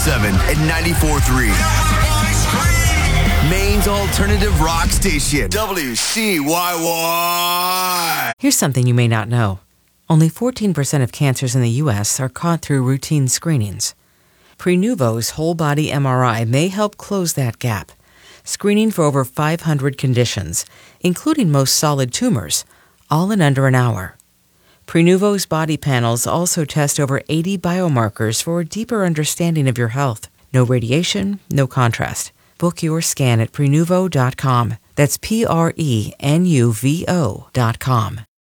107 and 94.3. Maine's alternative rock station, WCYY. Here's something you may not know. Only 14% of cancers in the U.S. are caught through routine screenings. Prenuvo's whole-body MRI may help close that gap, screening for over 500 conditions, including most solid tumors, all in under an hour. Prenuvo's body panels also test over 80 biomarkers for a deeper understanding of your health. No radiation, no contrast. Book your scan at Prenuvo.com. That's Prenuvo.com.